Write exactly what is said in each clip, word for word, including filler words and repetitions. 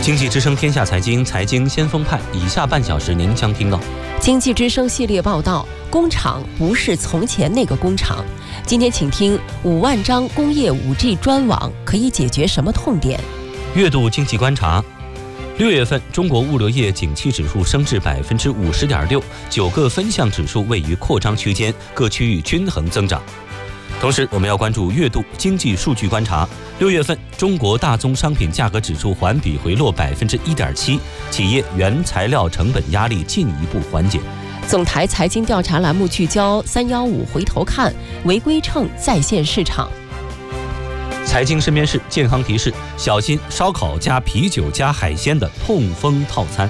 经济之声天下财经，财经先锋派，以下半小时您将听到经济之声系列报道：工厂不是从前那个工厂。今天请听五万张工业 五 G 专网可以解决什么痛点？ 月度经济观察。六月份，中国物流业景气指数升至百分之五十点六，九个分项指数位于扩张区间，各区域均衡增长。同时，我们要关注月度经济数据观察。六月份，中国大宗商品价格指数环比回落百分之一点七，企业原材料成本压力进一步缓解。 总台财经调查栏目聚焦三幺五回头看，违规秤再现市场。 财经身边事，健康提示：小心烧烤加啤酒加海鲜的痛风套餐。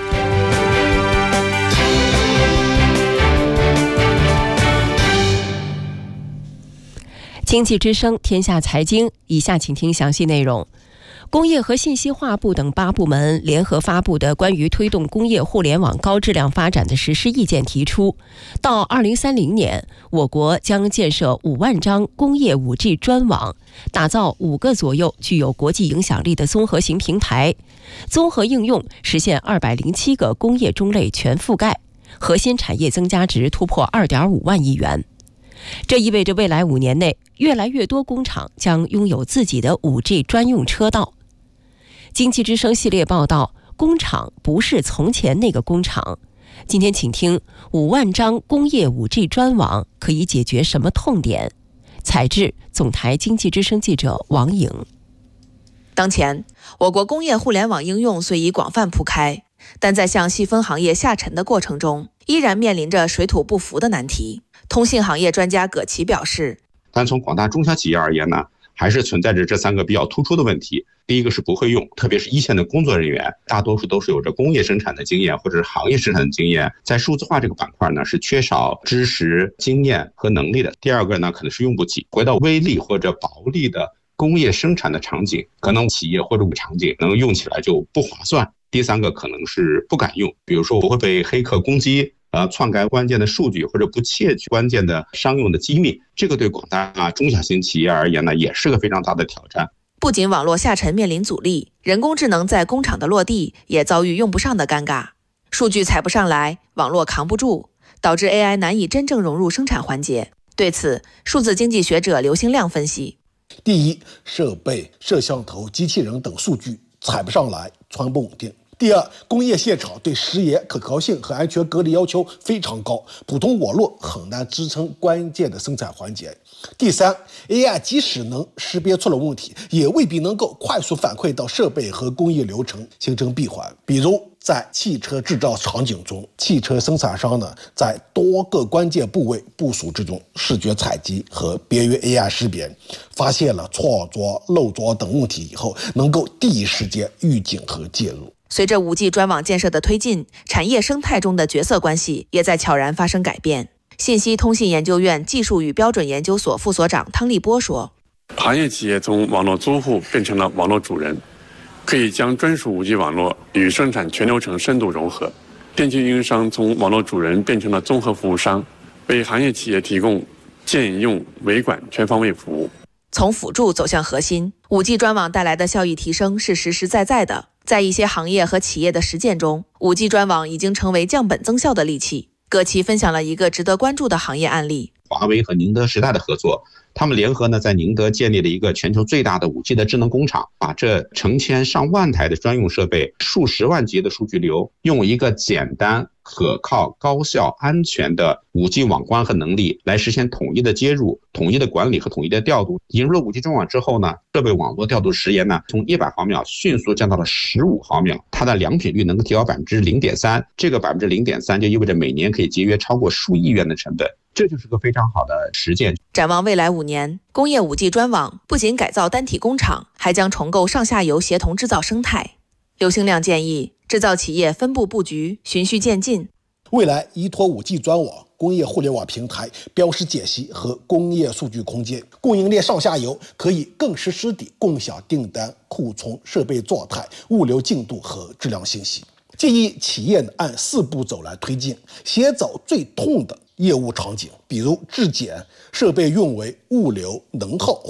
经济之声天下财经，以下请听详细内容。工业和信息化部等八部门联合发布的关于推动工业互联网高质量发展的实施意见提出，到二零三零年，我国将建设五万张工业 五 G 专网，打造五个左右具有国际影响力的综合型平台，综合应用实现二百零七个工业中类全覆盖，核心产业增加值突破二点五万亿元。这意味着未来五年内，越来越多工厂将拥有自己的 五 G 专用车道。经济之声系列报道：工厂不是从前那个工厂。今天请听五万张工业 五 G 专网可以解决什么痛点？采制总台经济之声记者王颖。 当前，我国工业互联网应用虽已广泛铺开，但在向细分行业下沉的过程中，依然面临着水土不服的难题。通信行业专家葛琦表示， 但从广大中小企业而言呢，还是存在着这三个比较突出的问题。第一个是不会用，特别是一线的工作人员，大多数都是有着工业生产的经验或者是行业生产的经验，在数字化这个板块呢是缺少知识、经验和能力的。第二个呢，可能是用不起，回到微利或者薄利的工业生产的场景，可能企业或者场景能用起来就不划算。第三个可能是不敢用，比如说不会被黑客攻击，呃，篡改关键的数据或者不窃取关键的商用的机密，这个对广大中小型企业而言呢，也是个非常大的挑战。 不仅网络下沉面临阻力，人工智能在工厂的落地也遭遇用不上的尴尬，数据采不上来，网络扛不住，导致 A I 难以真正融入生产环节。对此，数字经济学者刘兴亮分析： 第一，设备、摄像头、机器人等数据采不上来，传不稳定。第二，工业现场对时延、可靠性和安全隔离要求非常高，普通网络很难支撑关键的生产环节。第三 ，A I 即使能识别出了问题，也未必能够快速反馈到设备和工艺流程，形成闭环。比如在汽车制造场景中，汽车生产商呢在多个关键部位部署这种视觉采集和别于 A I 识别，发现了错着、漏着等问题以后，能够第一时间预警和介入。 随着 五 G 专网建设的推进，产业生态中的角色关系也在悄然发生改变。信息通信研究院技术与标准研究所副所长汤立波说， 行业企业从网络租户变成了网络主人，可以将专属 五 G 网络与生产全流程深度融合。电信运营商从网络主人变成了综合服务商，为行业企业提供建用维管全方位服务。 从辅助走向核心， 五 G 专网带来的效益提升是实实在在的。在一些行业和企业的实践中， 五 G 专网已经成为降本增效的利器。葛琦分享了一个值得关注的行业案例： 华为和宁德时代的合作，他们联合呢在宁德建立了一个全球最大的 五 G 的智能工厂，把这成千上万台的专用设备、数十万级的数据流，用一个简单、可靠、高效、安全的 五 G 网关和能力来实现统一的接入、统一的管理和统一的调度。引入了 五 G 专网之后呢，设备网络调度时延呢从一百毫秒迅速降到了十五毫秒，它的良品率能够提高 百分之零点三， 这个 百分之零点三 就意味着每年可以节约超过数亿元的成本，这就是个非常好的实践。 展望未来五年，工业 五 G 专网不仅改造单体工厂，还将重构上下游协同制造生态。刘兴亮建议，制造企业分步布局，循序渐进。 未来依托 五 G 专网、工业互联网平台、标识解析和工业数据空间，供应链上下游可以更实时地共享订单、库存、设备状态、物流进度和质量信息。建议企业按四步走来推进，先找最痛的业务场景，比如质检、设备运维、物流、能耗或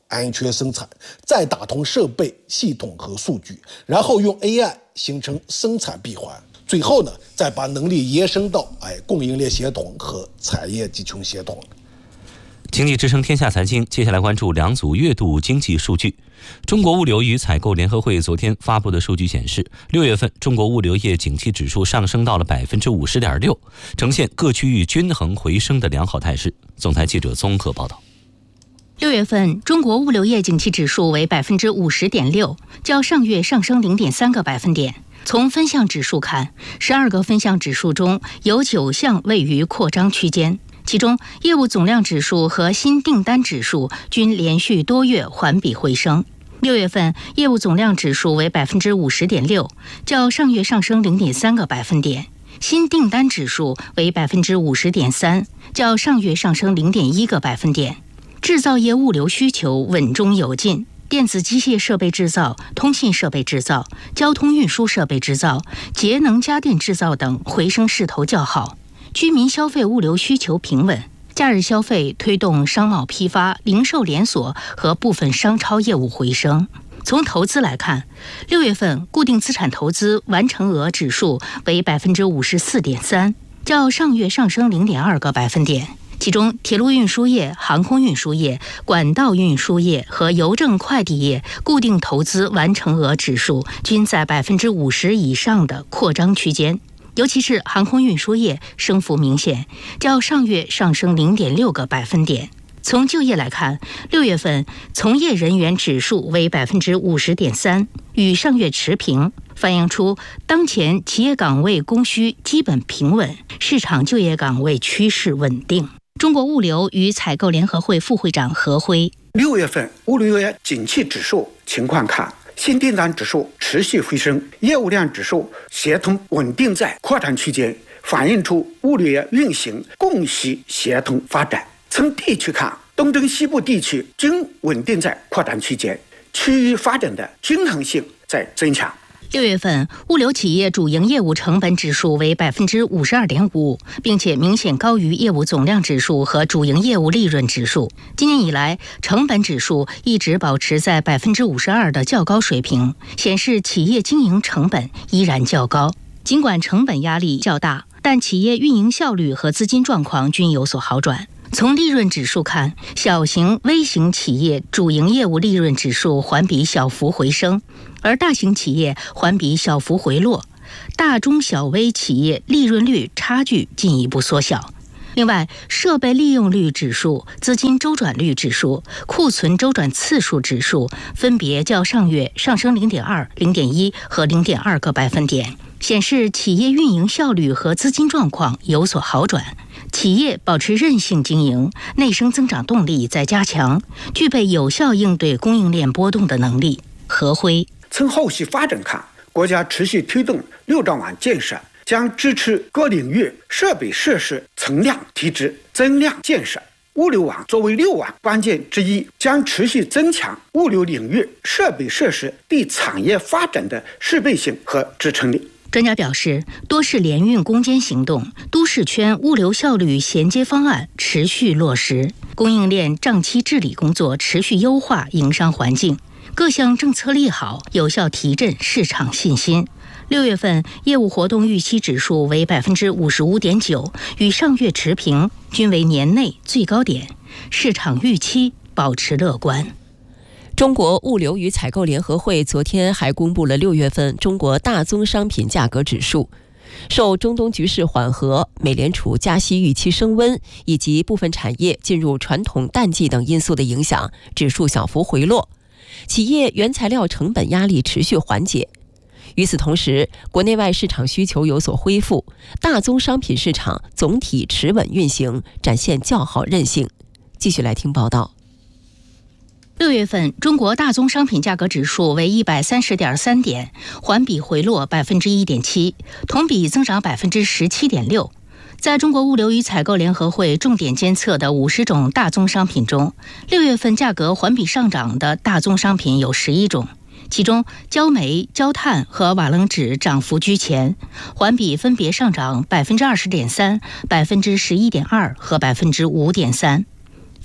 安全生产，再打通设备、系统和数据，然后用 A I 形成生产闭环，最后呢，再把能力延伸到哎供应链协同和产业集群协同。 经济之声天下财经，接下来关注两组月度经济数据。中国物流与采购联合会昨天发布的数据显示，六月份中国物流业景气指数上升到了百分之五十点六，呈现各区域均衡回升的良好态势。总台记者综合报道。 六月份中国物流业景气指数为百分之五十点六，较上月上升零点三个百分点。从分项指数看，十二个分项指数中有九项位于扩张区间。其中，业务总量指数和新订单指数均连续多月环比回升。六月份业务总量指数为百分之五十点六，较上月上升零点三个百分点；新订单指数为百分之五十点三，较上月上升零点一个百分点。制造业物流需求稳中有进，电子机械设备制造、通信设备制造、交通运输设备制造、节能家电制造等回升势头较好。居民消费物流需求平稳，假日消费推动商贸批发、零售连锁和部分商超业务回升。从投资来看，六月份固定资产投资完成额指数为百分之五十四点三，较上月上升零点二个百分点。其中，铁路运输业、航空运输业、管道运输业和邮政快递业固定投资完成额指数均在百分之五十以上的扩张区间。尤其是航空运输业升幅明显，较上月上升零点六个百分点。从就业来看，六月份从业人员指数为百分之五十点三，与上月持平，反映出当前企业岗位供需基本平稳，市场就业岗位趋势稳定。中国物流与采购联合会副会长何辉： 六月份物流业景气指数情况看，新订单指数持续回升，业务量指数协同稳定在扩展区间，反映出物流业运行供需协同发展。从地区看，东征西部地区均稳定在扩展区间，区域发展的均衡性在增强。 六月份物流企业主营业务成本指数为百分之五十二点五，并且明显高于业务总量指数和主营业务利润指数。今年以来，成本指数一直保持在百分之五十二的较高水平，显示企业经营成本依然较高。尽管成本压力较大，但企业运营效率和资金状况均有所好转。从利润指数看，小型、微型企业主营业务利润指数环比小幅回升，而大型企业环比小幅回落，大中小微企业利润率差距进一步缩小。另外，设备利用率指数、资金周转率指数、库存周转次数指数分别较上月上升零点二、零点一和零点二个百分点，显示企业运营效率和资金状况有所好转。企业保持韧性经营，内生增长动力在加强，具备有效应对供应链波动的能力。何辉： 从后续发展看，国家持续推动六兆网建设，将支持各领域设备设施存量提质、增量建设。物流网作为六网关键之一，将持续增强物流领域设备设施对产业发展的适配性和支撑力。 专家表示，多式联运攻坚行动、都市圈物流效率衔接方案持续落实，供应链账期治理工作持续优化营商环境，各项政策利好，有效提振市场信心。六月份业务活动预期指数为百分之五十五点九，与上月持平，均为年内最高点，市场预期保持乐观。 中国物流与采购联合会昨天还公布了六月份中国大宗商品价格指数。受中东局势缓和、美联储加息预期升温以及部分产业进入传统淡季等因素的影响，指数小幅回落，企业原材料成本压力持续缓解。与此同时，国内外市场需求有所恢复，大宗商品市场总体持稳运行，展现较好韧性。继续来听报道。 六月份中国大宗商品价格指数为一百三十点三点，环比回落百分之一点七，同比增长百分之十七点六。在中国物流与采购联合会重点监测的五十种大宗商品中，六月份价格环比上涨的大宗商品有十一种，其中焦煤、焦炭和瓦楞纸涨幅居前，环比分别上涨百分之二十点三、百分之十一点二和百分之五点三。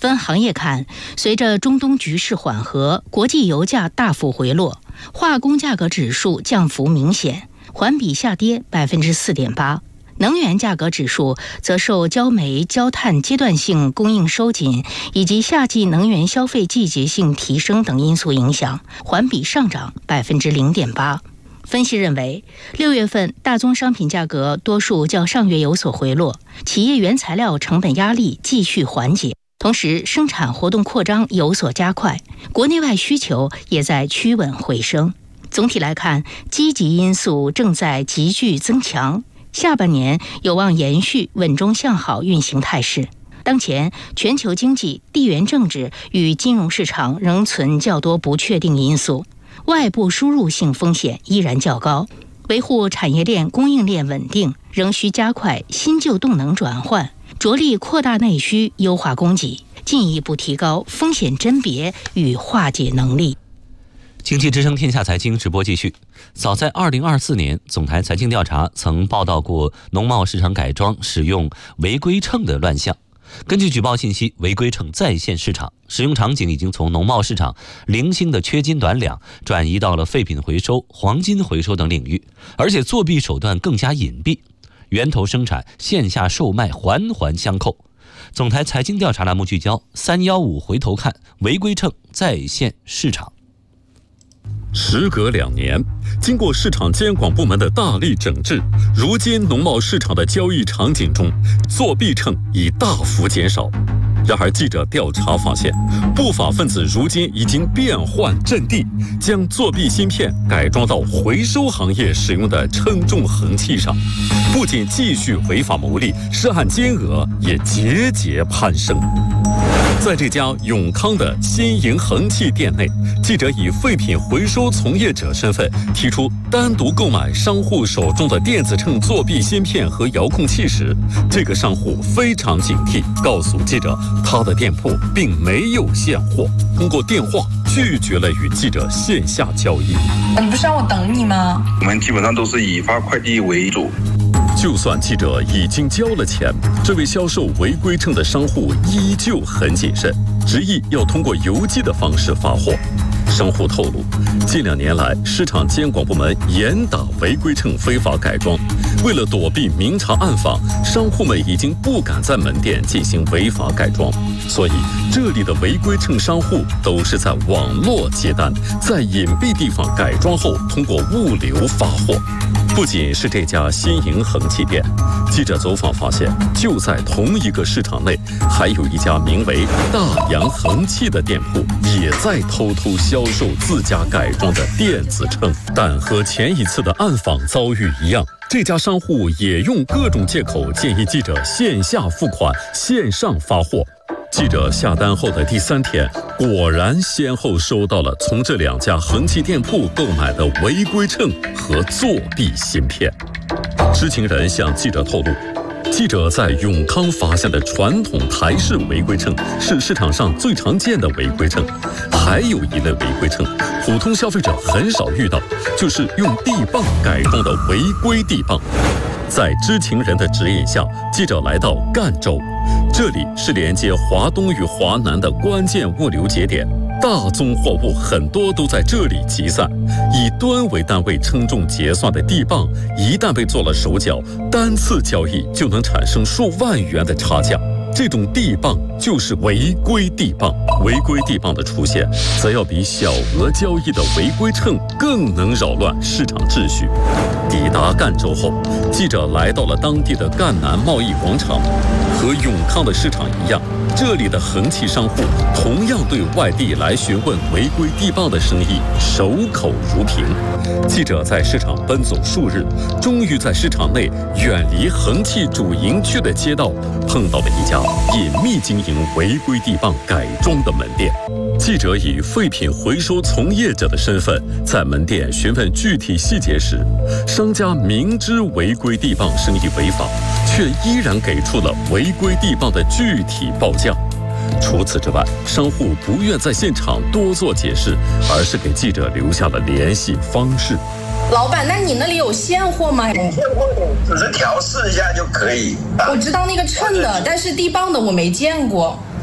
分行业看，随着中东局势缓和，国际油价大幅回落，化工价格指数降幅明显，环比下跌百分之四点八。能源价格指数则受焦煤、焦炭阶段性供应收紧以及夏季能源消费季节性提升等因素影响，环比上涨百分之零点八。分析认为，六月份大宗商品价格多数较上月有所回落，企业原材料成本压力继续缓解，同时生产活动扩张有所加快，国内外需求也在趋稳回升。总体来看，积极因素正在急剧增强，下半年有望延续稳中向好运行态势。当前全球经济、地缘政治与金融市场仍存较多不确定因素，外部输入性风险依然较高，维护产业链供应链稳定仍需加快新旧动能转换，着力扩大内需，优化供给，进一步提高风险甄别与化解能力。 经济之声天下财经直播继续。早在二零二四年，总台财经调查曾报道过农贸市场改装使用违规秤的乱象。根据举报信息，违规秤再现市场，使用场景已经从农贸市场零星的缺斤短两，转移到了废品回收、黄金回收等领域，而且作弊手段更加隐蔽，源头生产、线下售卖环环相扣。总台财经调查栏目聚焦三一五回头看，违规秤再现市场。 时隔两年，经过市场监管部门的大力整治，如今农贸市场的交易场景中，作弊秤已大幅减少。然而，记者调查发现，不法分子如今已经变换阵地，将作弊芯片改装到回收行业使用的称重衡器上，不仅继续违法牟利，涉案金额也节节攀升。在这家永康的新营衡器店内，记者以废品回收从业者身份提出单独购买商户手中的电子秤作弊芯片和遥控器时，这个商户非常警惕，告诉记者他的店铺并没有现货，通过电话拒绝了与记者线下交易。 你不是让我等你吗？ 我们基本上都是以发快递为主。 就算记者已经交了钱，这位销售违规秤的商户依旧很谨慎，执意要通过邮寄的方式发货。商户透露，近两年来，市场监管部门严打违规秤非法改装，为了躲避明察暗访，商户们已经不敢在门店进行违法改装，所以这里的违规秤商户都是在网络接单，在隐蔽地方改装后通过物流发货。不仅是这家新营衡器店，记者走访发现，就在同一个市场内，还有一家名为大洋衡器的店铺，也在偷偷销售自家改装的电子秤。但和前一次的暗访遭遇一样，这家商户也用各种借口建议记者线下付款、线上发货。记者下单后的第三天，果然先后收到了从这两家衡器店铺购买的违规秤和作弊芯片。知情人向记者透露，记者在永康发现的传统台式违规秤是市场上最常见的违规秤，还有一类违规秤，普通消费者很少遇到，就是用地磅改装的违规地磅。在知情人的指引下，记者来到赣州，这里是连接华东与华南的关键物流节点，大宗货物很多都在这里集散。以吨为单位称重结算的地磅，一旦被做了手脚，单次交易就能产生数万元的差价。这种地磅就是违规地磅，违规地磅的出现，则要比小额交易的违规秤更能扰乱市场秩序。抵达赣州后，记者来到了当地的赣南贸易广场，和永康的市场一样，这里的衡器商户同样对外地来询问违规地磅的生意守口如瓶。记者在市场奔走数日，终于在市场内远离衡器主营区的街道，碰到了一家隐秘经营违规地磅改装的门店。记者以废品回收从业者的身份，在门店询问具体细节时，商家明知违规地磅生意违法，却依然给出了违规地磅的具体报价。除此之外，商户不愿在现场多做解释，而是给记者留下了联系方式。 老板，那你那里有现货吗？ 有现货的，只是调试一下就可以。 我知道那个秤的，但是地磅的我没见过。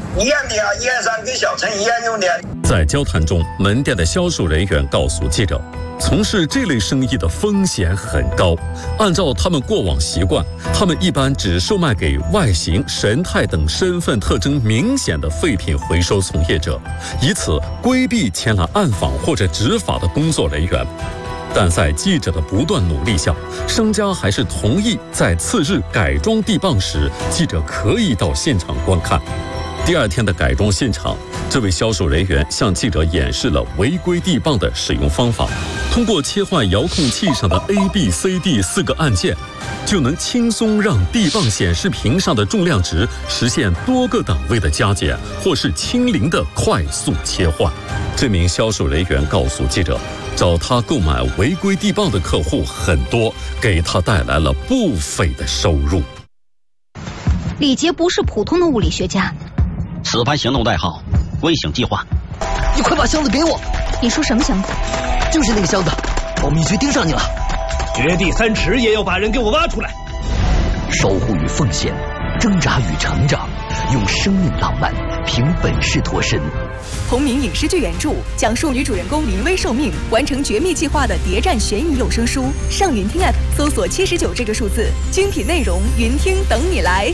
一样的啊，一二三跟小陈一样用的。 在交谈中，门店的销售人员告诉记者，从事这类生意的风险很高。按照他们过往习惯，他们一般只售卖给外形、神态等身份特征明显的废品回收从业者，以此规避前来暗访或者执法的工作人员。但在记者的不断努力下，商家还是同意在次日改装地磅时，记者可以到现场观看。第二天的改装现场，这位销售人员向记者演示了违规地磅的使用方法。通过切换遥控器上的 A、B、C、D 四个按键，就能轻松让地磅显示屏上的重量值实现多个档位的加减，或是清零的快速切换。这名销售人员告诉记者，找他购买违规地磅的客户很多，给他带来了不菲的收入。 李杰不是普通的物理学家。 此牌行动代号微型计划。 你快把箱子给我！ 你说什么箱子？ 就是那个箱子，保密局盯上你了。 掘地三尺也要把人给我挖出来。 守护与奉献，挣扎与成长，用生命浪漫凭本事脱身。 同名影视剧原著讲述女主人公临危受命完成绝密计划的谍战悬疑有声书。上云听 App 搜索七十九这个数字，精品内容云听等你来。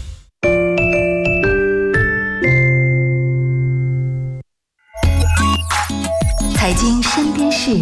财经身边事，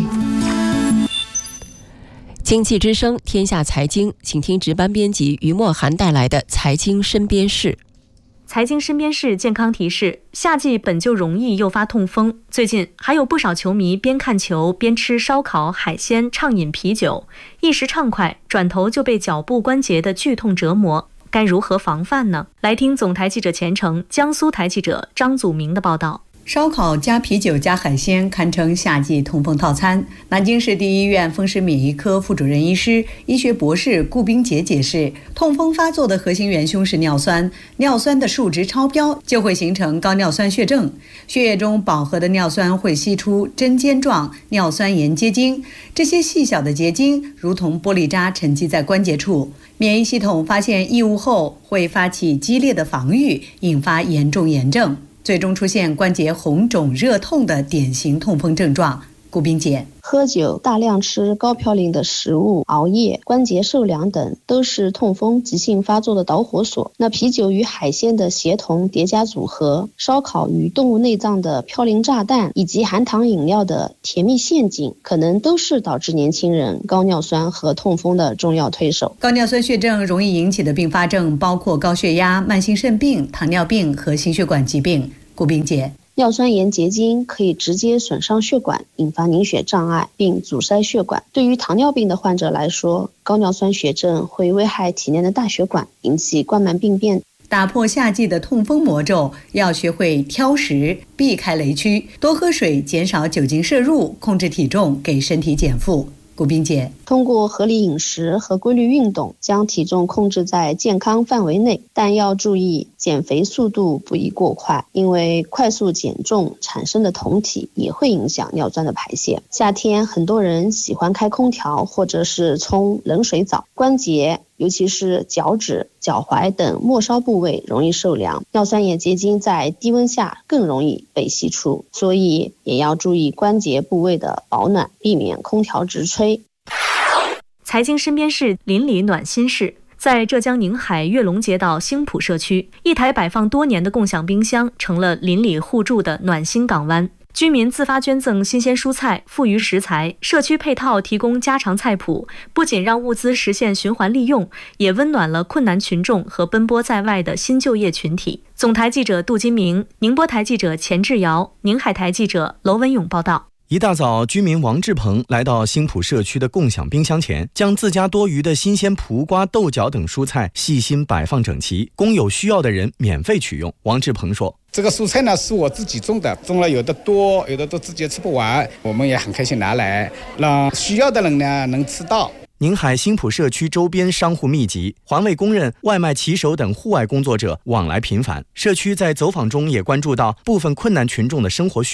经济之声天下财经，请听值班编辑于墨涵带来的财经身边事。 财经身边事健康提示：夏季本就容易诱发痛风，最近还有不少球迷边看球边吃烧烤、海鲜、畅饮啤酒，一时畅快，转头就被脚部关节的剧痛折磨。该如何防范呢？来听总台记者钱程、江苏台记者张祖明的报道。 烧烤加啤酒加海鲜堪称夏季痛风套餐。南京市第一医院风湿免疫科副主任医师、医学博士顾冰杰解释，痛风发作的核心元凶是尿酸，尿酸的数值超标就会形成高尿酸血症，血液中饱和的尿酸会析出针尖状尿酸盐结晶，这些细小的结晶如同玻璃渣沉积在关节处，免疫系统发现异物后会发起激烈的防御，引发严重炎症，最终出现关节红肿热痛的典型痛风症状。顾冰姐， 喝酒、大量吃高嘌呤的食物、熬夜、关节受凉等都是痛风急性发作的导火索。那啤酒与海鲜的协同叠加组合，烧烤与动物内脏的嘌呤炸弹，以及含糖饮料的甜蜜陷阱，可能都是导致年轻人高尿酸和痛风的重要推手。 高尿酸血症容易引起的并发症包括高血压、慢性肾病、糖尿病和心血管疾病。顾冰姐， 尿酸盐结晶可以直接损伤血管，引发凝血障碍并阻塞血管。对于糖尿病的患者来说，高尿酸血症会危害体内的大血管，引起冠脉病变。 打破夏季的痛风魔咒，要学会挑食，避开雷区，多喝水，减少酒精摄入，控制体重，给身体减负。顾冰姐， 通过合理饮食和规律运动，将体重控制在健康范围内，但要注意减肥速度不宜过快，因为快速减重产生的酮体也会影响尿酸的排泄。夏天很多人喜欢开空调或者是冲冷水澡，关节尤其是脚趾、脚踝等末梢部位容易受凉，尿酸盐结晶在低温下更容易被析出，所以也要注意关节部位的保暖，避免空调直吹。 财经身边事邻里暖心事。在浙江宁海跃龙街道兴普社区，一台摆放多年的共享冰箱成了邻里互助的暖心港湾。居民自发捐赠新鲜蔬菜、富余食材，社区配套提供家常菜谱，不仅让物资实现循环利用，也温暖了困难群众和奔波在外的新就业群体。总台记者杜金明，宁波台记者钱志尧，宁海台记者娄文勇报道。 一大早，居民王志鹏来到兴普社区的共享冰箱前，将自家多余的新鲜葡瓜、豆角等蔬菜细心摆放整齐，供有需要的人免费取用。王志鹏说， 这个蔬菜呢是我自己种的，种了有的多，有的都自己吃不完，我们也很开心拿来，让需要的人呢能吃到。 宁海兴普社区周边商户密集，环卫工人、外卖骑手等户外工作者往来频繁。社区在走访中也关注到部分困难群众的生活需求。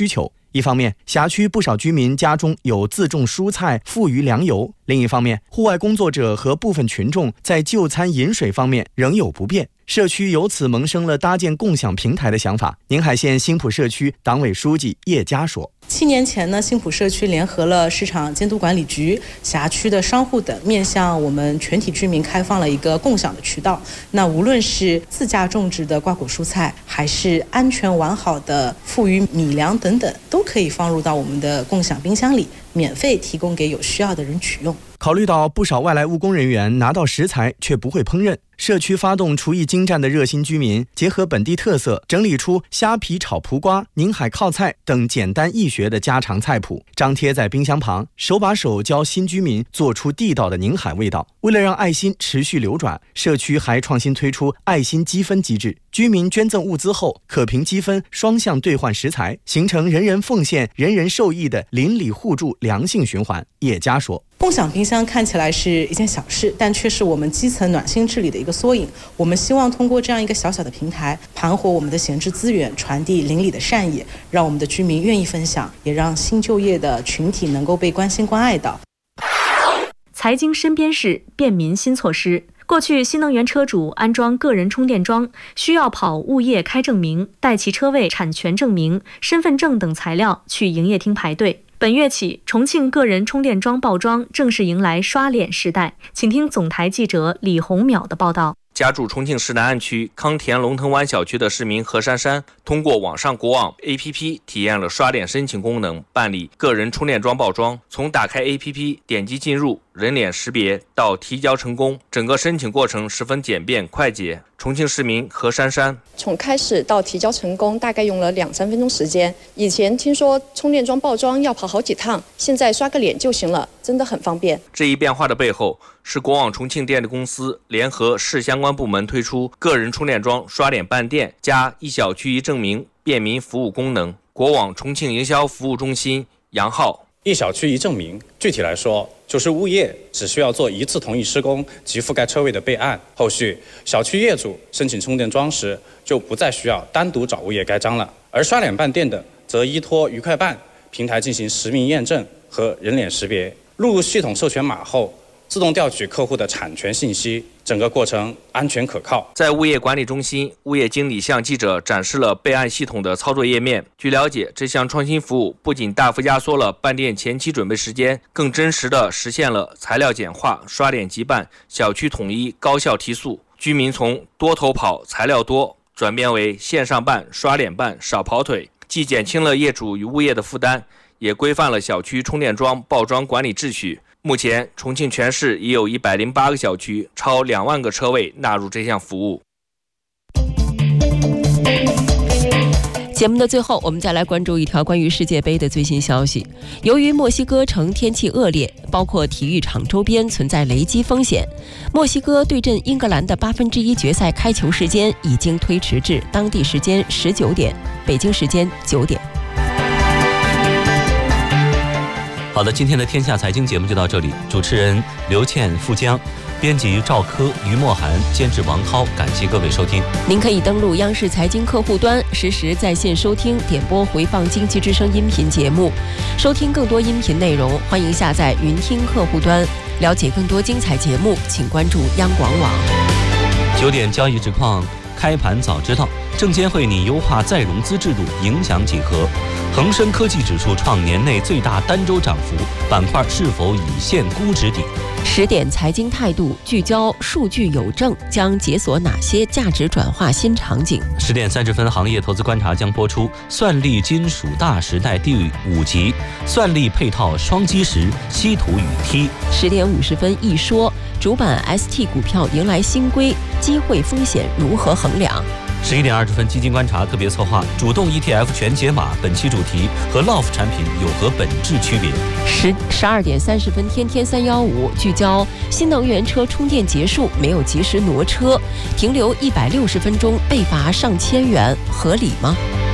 一方面，辖区不少居民家中有自种蔬菜、富余粮油；另一方面，户外工作者和部分群众在就餐饮水方面仍有不便。社区由此萌生了搭建共享平台的想法。宁海县新浦社区党委书记叶佳说： 七年前呢，新浦社区联合了市场监督管理局、辖区的商户等，面向我们全体居民开放了一个共享的渠道。那无论是自家种植的瓜果蔬菜，还是安全完好的富余米粮等等，都可以放入到我们的共享冰箱里，免费提供给有需要的人取用。 考虑到不少外来务工人员拿到食材却不会烹饪，社区发动厨艺精湛的热心居民，结合本地特色，整理出虾皮炒蒲瓜、宁海靠菜等简单易学的家常菜谱，张贴在冰箱旁，手把手教新居民做出地道的宁海味道。为了让爱心持续流转，社区还创新推出爱心积分机制，居民捐赠物资后，可凭积分双向兑换食材，形成人人奉献、人人受益的邻里互助良性循环。叶佳说： 共享冰箱看起来是一件小事，但却是我们基层暖心治理的一个缩影。我们希望通过这样一个小小的平台，盘活我们的闲置资源，传递邻里的善意，让我们的居民愿意分享，也让新就业的群体能够被关心关爱到。 财经身边事，便民新措施。过去，新能源车主安装个人充电桩需要跑物业开证明、带其车位产权证明、身份证等材料去营业厅排队。本月起，重庆个人充电桩报桩正式迎来刷脸时代。请听总台记者李红淼的报道。 家住重庆市南岸区康田龙腾湾小区的市民何珊珊，通过网上国网 A P P 体验了刷脸申请功能，办理个人充电桩报桩。从打开 A P P 点击进入、人脸识别到提交成功，整个申请过程十分简便快捷。重庆市民何珊珊： 从开始到提交成功大概用了两三分钟时间。以前听说充电桩报桩要跑好几趟，现在刷个脸就行了，真的很方便。 这一变化的背后，是国网重庆电力公司联合市相关部门推出个人充电桩刷脸办店加一小区一证明便民服务功能。国网重庆营销服务中心杨浩： 一小区一证明，具体来说，就是物业只需要做一次同意施工及覆盖车位的备案，后续小区业主申请充电桩时就不再需要单独找物业盖章了。而刷脸办店的，则依托愉快办平台进行实名验证和人脸识别，录入系统授权码后，自动调取客户的产权信息，整个过程安全可靠。 在物业管理中心，物业经理向记者展示了备案系统的操作页面。据了解，这项创新服务不仅大幅压缩了办店前期准备时间，更真实地实现了材料简化、刷脸即办、小区统一、高效提速。居民从多头跑、材料多转变为线上办、刷脸办、少跑腿，既减轻了业主与物业的负担，也规范了小区充电桩报桩管理秩序。目前，重庆全市已有一百零八个小区，超两万个车位纳入这项服务。 节目的最后，我们再来关注一条关于世界杯的最新消息。由于墨西哥城天气恶劣，包括体育场周边存在雷击风险，墨西哥对阵英格兰的八分之一决赛开球时间已经推迟至当地时间十九点，北京时间九点。 好的，今天的天下财经节目就到这里，主持人刘倩、付江，编辑赵科、于墨涵，监制王涛，感谢各位收听。 您可以登录央视财经客户端，实时在线收听、点播、回放经济之声音频节目，收听更多音频内容。欢迎下载云听客户端，了解更多精彩节目，请关注央广网。 九点交易指况，开盘早知道。证监会拟优化再融资制度，影响几何？恒生科技指数创年内最大单周涨幅，板块是否已现估值底？ 十点财经态度聚焦数据有证将解锁哪些价值转化新场景？ 十点三十分，行业投资观察将播出算力金属大时代第五集，算力配套双基石，稀土与锑。 十点五十分，一说主板 S T 股票迎来新规，机会风险如何衡量？ 十一点二十分，基金观察特别策划主动 E T F 全解码，本期主题和 L O F 产品有何本质区别？ 十十二点三十分，天天三幺五聚焦新能源车充电结束没有及时挪车，停留一百六十分钟被罚上千元，合理吗？